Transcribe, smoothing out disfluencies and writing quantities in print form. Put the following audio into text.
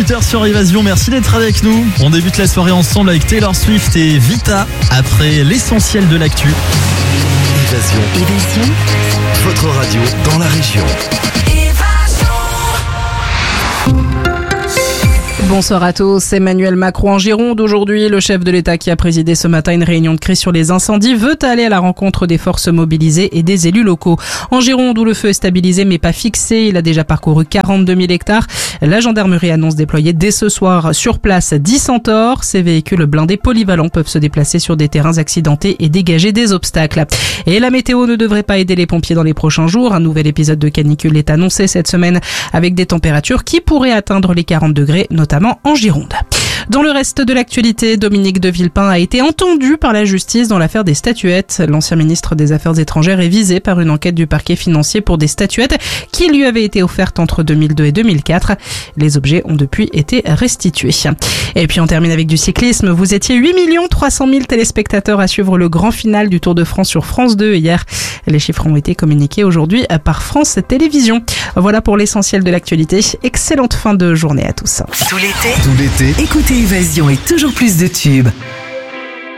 18h sur Évasion, merci d'être avec nous. On débute la soirée ensemble avec Taylor Swift et Vita, après l'essentiel de l'actu. Évasion, votre radio dans la région. Bonsoir à tous. Emmanuel Macron en Gironde aujourd'hui. Le chef de l'État qui a présidé ce matin une réunion de crise sur les incendies veut aller à la rencontre des forces mobilisées et des élus locaux. En Gironde où le feu est stabilisé mais pas fixé, il a déjà parcouru 42 000 hectares. La gendarmerie annonce déployer dès ce soir sur place 10 centaures. Ces véhicules blindés polyvalents peuvent se déplacer sur des terrains accidentés et dégager des obstacles. Et la météo ne devrait pas aider les pompiers dans les prochains jours. Un nouvel épisode de canicule est annoncé cette semaine avec des températures qui pourraient atteindre les 40 degrés, notamment en Gironde. Dans le reste de l'actualité, Dominique de Villepin a été entendu par la justice dans l'affaire des statuettes. L'ancien ministre des Affaires étrangères est visé par une enquête du parquet financier pour des statuettes qui lui avaient été offertes entre 2002 et 2004. Les objets ont depuis été restitués. Et puis on termine avec du cyclisme. Vous étiez 8 300 000 téléspectateurs à suivre le grand final du Tour de France sur France 2 hier. Les chiffres ont été communiqués aujourd'hui par France Télévisions. Voilà pour l'essentiel de l'actualité. Excellente fin de journée à tous. Tout l'été, écoutez Évasion et toujours plus de tubes.